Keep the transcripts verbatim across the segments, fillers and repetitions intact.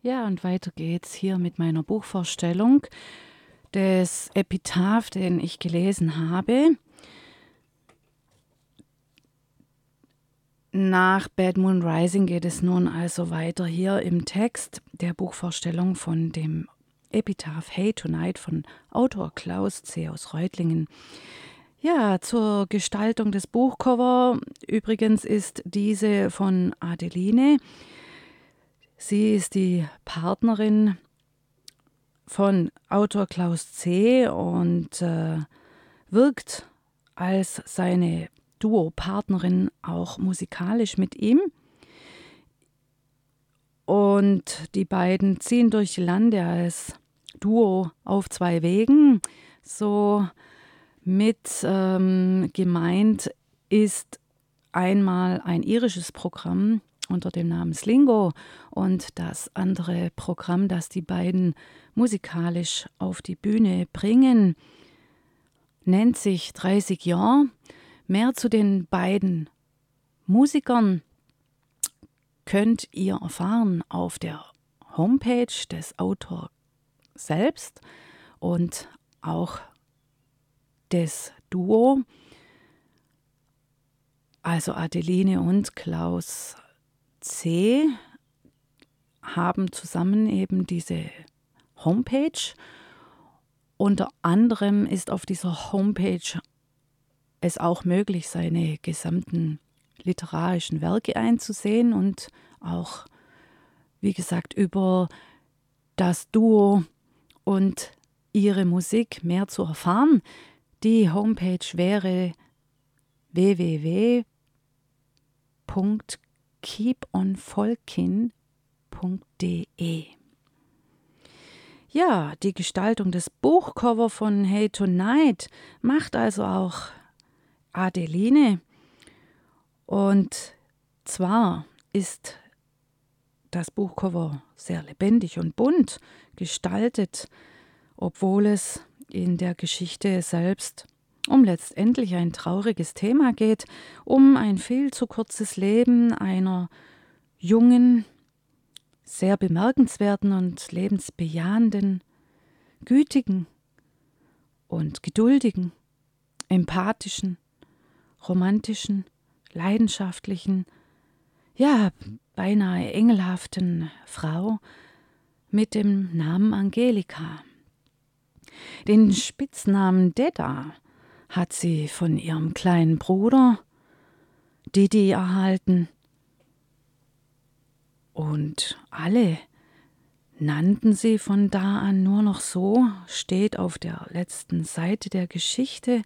Ja, und weiter geht's hier mit meiner Buchvorstellung des Epitaph, den ich gelesen habe. Nach Bad Moon Rising geht es nun also weiter hier im Text der Buchvorstellung von dem Epitaph Hey Tonight von Autor Klaus C. aus Reutlingen. Ja, zur Gestaltung des Buchcover übrigens ist diese von Adeline. Sie ist die Partnerin von Autor Klaus C. und äh, wirkt als seine Duo-Partnerin auch musikalisch mit ihm. Und die beiden ziehen durch die Lande als Duo auf zwei Wegen. So mit ähm, gemeint ist einmal ein irisches Programm unter dem Namen Slingo und das andere Programm, das die beiden musikalisch auf die Bühne bringen, nennt sich dreißig Jahre. Mehr zu den beiden Musikern könnt ihr erfahren auf der Homepage des Autors selbst und auch des Duo, also Adeline und Klaus C. haben zusammen eben diese Homepage. Unter anderem ist auf dieser Homepage es auch möglich, seine gesamten literarischen Werke einzusehen und auch, wie gesagt, über das Duo und ihre Musik mehr zu erfahren. Die Homepage wäre w w w punkt keeponfolkin punkt d e. Ja, die Gestaltung des Buchcover von Hey Tonight macht also auch Adeline. Und zwar ist das Buchcover sehr lebendig und bunt gestaltet, obwohl es in der Geschichte selbst um letztendlich ein trauriges Thema geht, um ein viel zu kurzes Leben einer jungen, sehr bemerkenswerten und lebensbejahenden, gütigen und geduldigen, empathischen, romantischen, leidenschaftlichen, ja, beinahe engelhaften Frau mit dem Namen Angelika. Den Spitznamen Dedda hat sie von ihrem kleinen Bruder Didi erhalten. Und alle nannten sie von da an nur noch so, steht auf der letzten Seite der Geschichte.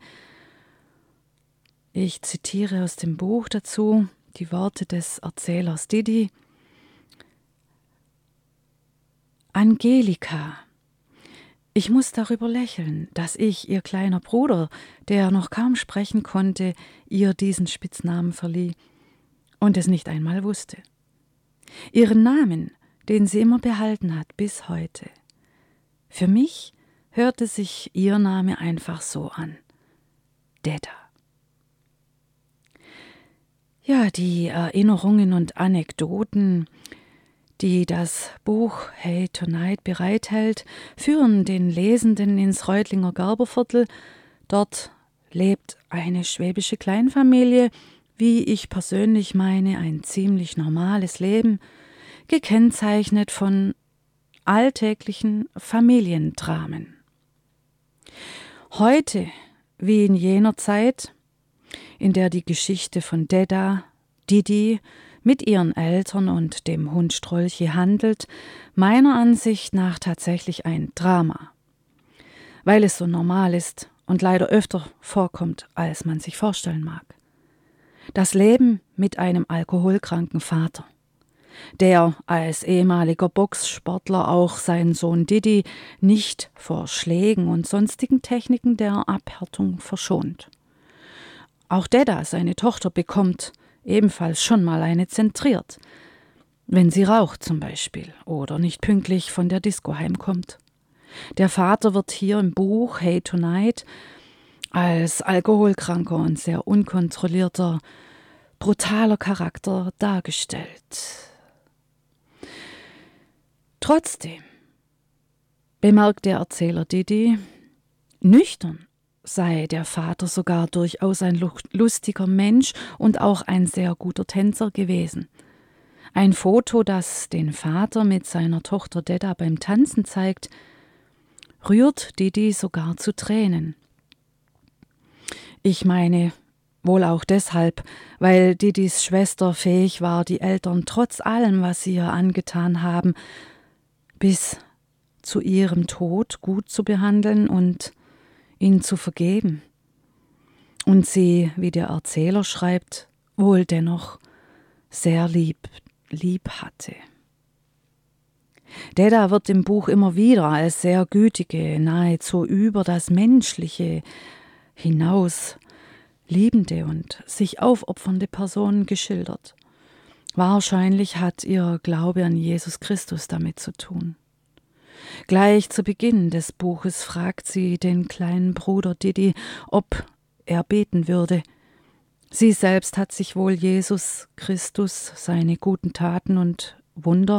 Ich zitiere aus dem Buch dazu die Worte des Erzählers Didi. Angelika. Ich muss darüber lächeln, dass ich, ihr kleiner Bruder, der noch kaum sprechen konnte, ihr diesen Spitznamen verlieh und es nicht einmal wusste. Ihren Namen, den sie immer behalten hat bis heute. Für mich hörte sich ihr Name einfach so an. Dedda. Ja, die Erinnerungen und Anekdoten, die das Buch Hey Tonight bereithält, führen den Lesenden ins Reutlinger Gerberviertel. Dort lebt eine schwäbische Kleinfamilie, wie ich persönlich meine, ein ziemlich normales Leben, gekennzeichnet von alltäglichen Familiendramen. Heute, wie in jener Zeit, in der die Geschichte von Dedda, Didi, mit ihren Eltern und dem Hund Strolche handelt, meiner Ansicht nach tatsächlich ein Drama, weil es so normal ist und leider öfter vorkommt, als man sich vorstellen mag. Das Leben mit einem alkoholkranken Vater, der als ehemaliger Boxsportler auch seinen Sohn Didi nicht vor Schlägen und sonstigen Techniken der Abhärtung verschont. Auch Dedda, seine Tochter, bekommt ebenfalls schon mal eine zentriert, wenn sie raucht zum Beispiel oder nicht pünktlich von der Disco heimkommt. Der Vater wird hier im Buch Hey Tonight als alkoholkranker und sehr unkontrollierter, brutaler Charakter dargestellt. Trotzdem bemerkt der Erzähler Didi, nüchtern sei der Vater sogar durchaus ein lustiger Mensch und auch ein sehr guter Tänzer gewesen. Ein Foto, das den Vater mit seiner Tochter Dedda beim Tanzen zeigt, rührt Didi sogar zu Tränen. Ich meine, wohl auch deshalb, weil Didis Schwester fähig war, die Eltern trotz allem, was sie ihr angetan haben, bis zu ihrem Tod gut zu behandeln und ihnen zu vergeben. Und sie, wie der Erzähler schreibt, wohl dennoch sehr lieb, lieb hatte. Dedda wird im Buch immer wieder als sehr gütige, nahezu über das Menschliche hinaus liebende und sich aufopfernde Person geschildert. Wahrscheinlich hat ihr Glaube an Jesus Christus damit zu tun. Gleich zu Beginn des Buches fragt sie den kleinen Bruder Didi, ob er beten würde. Sie selbst hat sich wohl Jesus Christus, seine guten Taten und Wunder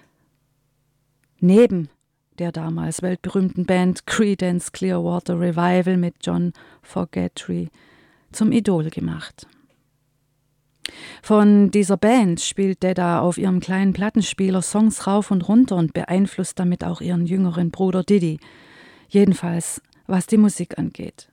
neben der damals weltberühmten Band Creedence Clearwater Revival mit John Fogerty zum Idol gemacht. Von dieser Band spielt Dedda auf ihrem kleinen Plattenspieler Songs rauf und runter und beeinflusst damit auch ihren jüngeren Bruder Didi, jedenfalls was die Musik angeht.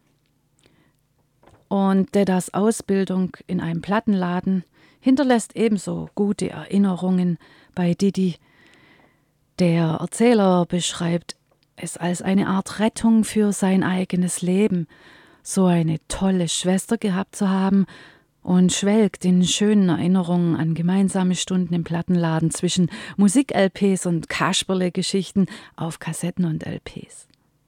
Und Deddas Ausbildung in einem Plattenladen hinterlässt ebenso gute Erinnerungen bei Didi. Der Erzähler beschreibt es als eine Art Rettung für sein eigenes Leben, so eine tolle Schwester gehabt zu haben, und schwelgt in schönen Erinnerungen an gemeinsame Stunden im Plattenladen zwischen Musik-L Ps und Kasperle-Geschichten auf Kassetten und L Ps.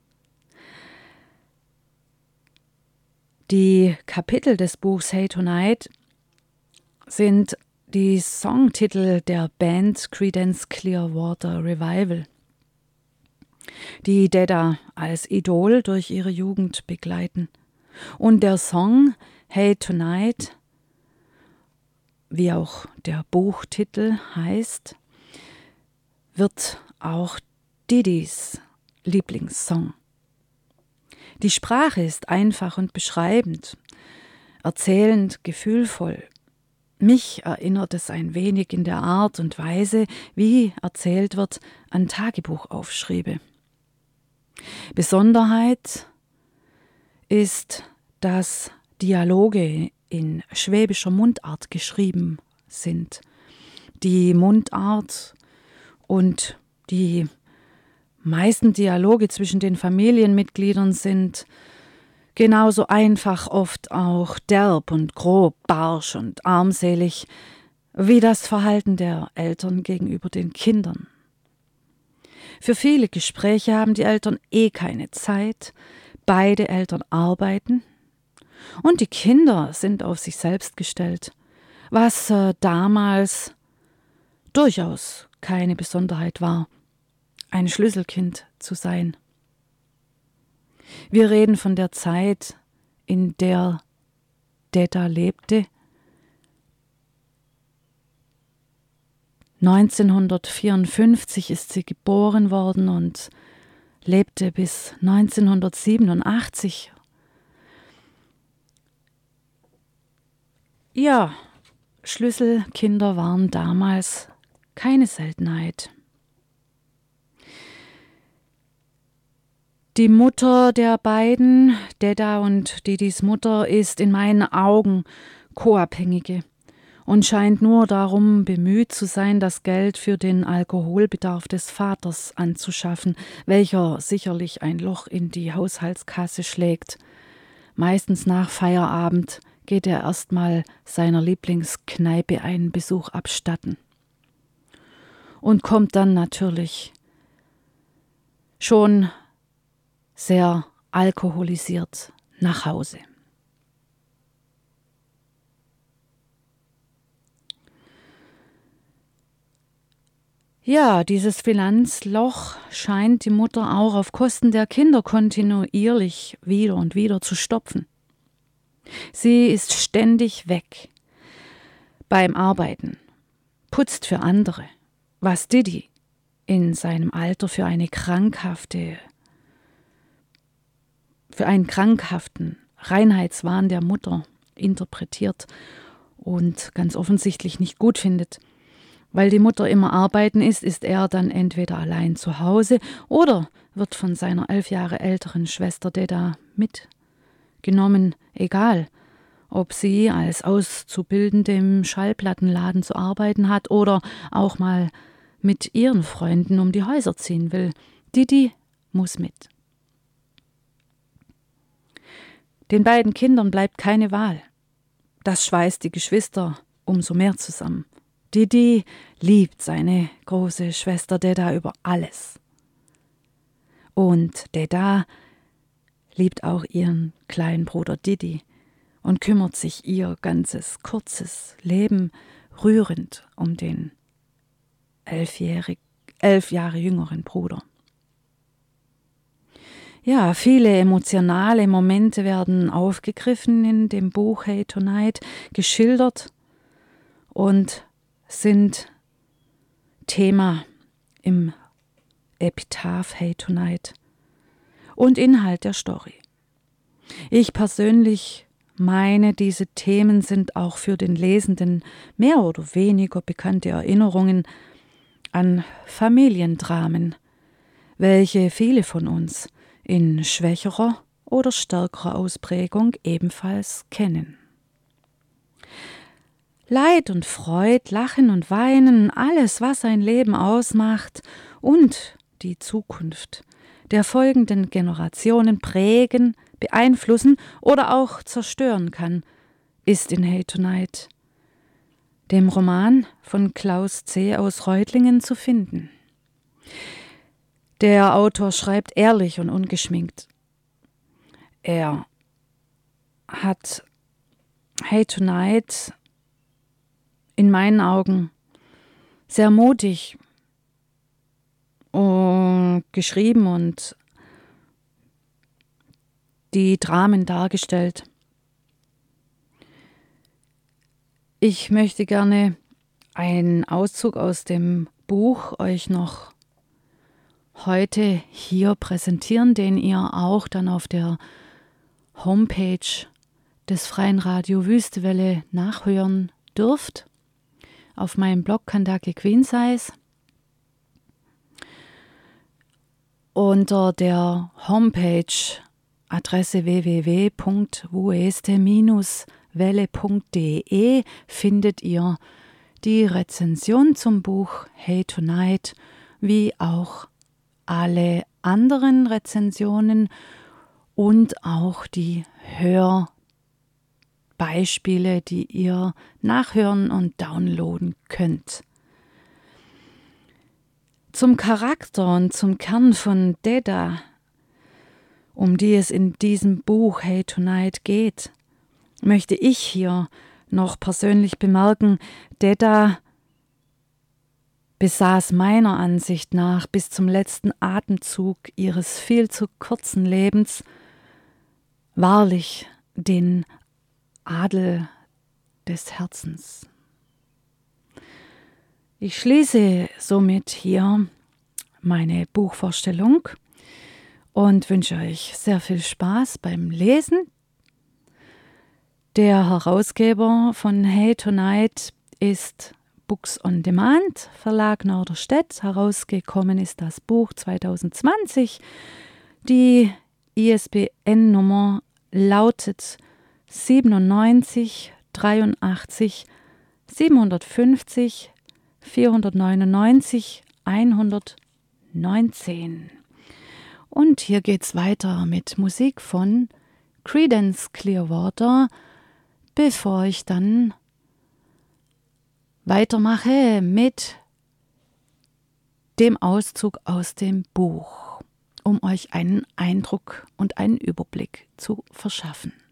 Die Kapitel des Buchs Hey Tonight sind die Songtitel der Band Creedence Clearwater Revival, die Dedda als Idol durch ihre Jugend begleiten. Und der Song Hey Tonight, wie auch der Buchtitel heißt, wird auch Didis Lieblingssong. Die Sprache ist einfach und beschreibend, erzählend, gefühlvoll. Mich erinnert es ein wenig in der Art und Weise, wie erzählt wird, an Tagebuchaufschriebe. Besonderheit ist, dass Dialoge in schwäbischer Mundart geschrieben sind. Die Mundart und die meisten Dialoge zwischen den Familienmitgliedern sind genauso einfach, oft auch derb und grob, barsch und armselig, wie das Verhalten der Eltern gegenüber den Kindern. Für viele Gespräche haben die Eltern eh keine Zeit, beide Eltern arbeiten und die Kinder sind auf sich selbst gestellt, was äh, damals durchaus keine Besonderheit war, ein Schlüsselkind zu sein. Wir reden von der Zeit, in der Dedda lebte. neunzehnhundertvierundfünfzig ist sie geboren worden und lebte bis neunzehnhundertsiebenundachtzig. Ja, Schlüsselkinder waren damals keine Seltenheit. Die Mutter der beiden, Dedda und Didis Mutter, ist in meinen Augen Co-Abhängige und scheint nur darum bemüht zu sein, das Geld für den Alkoholbedarf des Vaters anzuschaffen, welcher sicherlich ein Loch in die Haushaltskasse schlägt. Meistens nach Feierabend geht er erstmal seiner Lieblingskneipe einen Besuch abstatten und kommt dann natürlich schon sehr alkoholisiert nach Hause. Ja, dieses Finanzloch scheint die Mutter auch auf Kosten der Kinder kontinuierlich wieder und wieder zu stopfen. Sie ist ständig weg beim Arbeiten, putzt für andere, was Didi in seinem Alter für eine krankhafte, für einen krankhaften Reinheitswahn der Mutter interpretiert und ganz offensichtlich nicht gut findet. Weil die Mutter immer arbeiten ist, ist er dann entweder allein zu Hause oder wird von seiner elf Jahre älteren Schwester Deda mitgenommen, egal ob sie als Auszubildende im Schallplattenladen zu arbeiten hat oder auch mal mit ihren Freunden um die Häuser ziehen will. Didi muss mit. Den beiden Kindern bleibt keine Wahl. Das schweißt die Geschwister umso mehr zusammen. Didi liebt seine große Schwester Deda über alles. Und Deda liebt auch ihren kleinen Bruder Didi und kümmert sich ihr ganzes kurzes Leben rührend um den elfjährig, elf Jahre jüngeren Bruder. Ja, viele emotionale Momente werden aufgegriffen in dem Buch Hey Tonight, geschildert und sind Thema im Epitaph Hey Tonight und Inhalt der Story. Ich persönlich meine, diese Themen sind auch für den Lesenden mehr oder weniger bekannte Erinnerungen an Familiendramen, welche viele von uns in schwächerer oder stärkerer Ausprägung ebenfalls kennen. Leid und Freud, Lachen und Weinen, alles, was ein Leben ausmacht und die Zukunft der folgenden Generationen prägen, beeinflussen oder auch zerstören kann, ist in Hey Tonight, dem Roman von Klaus C. aus Reutlingen, zu finden. Der Autor schreibt ehrlich und ungeschminkt. Er hat Hey Tonight in meinen Augen sehr mutig uh, geschrieben und die Dramen dargestellt. Ich möchte gerne einen Auszug aus dem Buch euch noch heute hier präsentieren, den ihr auch dann auf der Homepage des Freien Radio Wüstewelle nachhören dürft. Auf meinem Blog Kandake Queensize. Unter der Homepage Adresse w w w punkt wueste welle punkt de findet ihr die Rezension zum Buch Hey Tonight, wie auch alle anderen Rezensionen und auch die Hörbeispiele, die ihr nachhören und downloaden könnt. Zum Charakter und zum Kern von Deda, um die es in diesem Buch Hey Tonight geht, möchte ich hier noch persönlich bemerken, Deda besaß meiner Ansicht nach bis zum letzten Atemzug ihres viel zu kurzen Lebens wahrlich den Adel des Herzens. Ich schließe somit hier meine Buchvorstellung und wünsche euch sehr viel Spaß beim Lesen. Der Herausgeber von Hey Tonight ist Books on Demand, Verlag Norderstedt. Herausgekommen ist das Buch zwanzig zwanzig. Die I S B N-Nummer lautet siebenundneunzig dreiundachtzig siebenhundertfünfzig vierhundertneunundneunzig hundertneunzehn. Und hier geht's weiter mit Musik von Creedence Clearwater, bevor ich dann weitermache mit dem Auszug aus dem Buch, um euch einen Eindruck und einen Überblick zu verschaffen.